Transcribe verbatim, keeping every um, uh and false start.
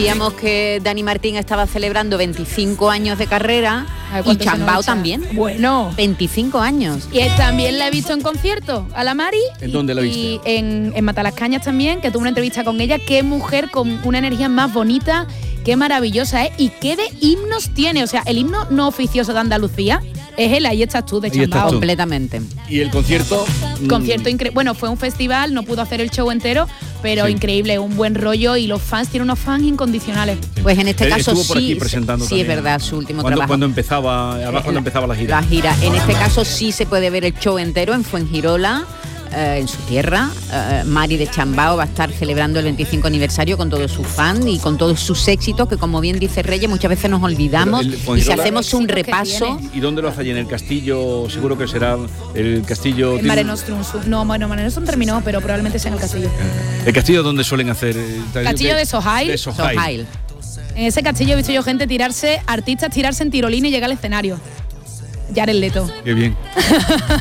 Decíamos que Dani Martín estaba celebrando veinticinco años de carrera y Chambao también. Bueno. veinticinco años. Y también la he visto en concierto, a la Mari. ¿En dónde la viste? Y en, en Matalascañas también, que tuve una entrevista con ella. Qué mujer con una energía más bonita, qué maravillosa es y qué de himnos tiene. O sea, el himno no oficioso de Andalucía es el Ahí estás tú, de Chambao. Completamente. ¿Y el concierto? Concierto increíble. Bueno, fue un festival, no pudo hacer el show entero, pero sí. Increíble, un buen rollo y los fans, tienen unos fans incondicionales. Pues en este Él caso estuvo por sí, aquí presentando sí también. Es verdad, su último cuando, trabajo. Cuando empezaba, además cuando empezaba la gira. La gira. En este caso sí se puede ver el show entero en Fuengirola, eh, en su tierra. Eh, Mari de Chambao va a estar celebrando el veinticinco aniversario con todos sus fans y con todos sus éxitos, que como bien dice Reyes, muchas veces nos olvidamos. El, y si hacemos un repaso... ¿Y dónde lo hace allí? ¿En el castillo? Seguro que será el castillo... En Mare Nostrum. No, bueno, Mare Nostrum terminó, pero probablemente sea en el castillo. ¿El castillo donde suelen hacer? El castillo de Sohail. De Sohail. Sohail. En ese castillo he visto yo gente tirarse, artistas tirarse en tirolín y llegar al escenario. Jared Leto. Qué bien.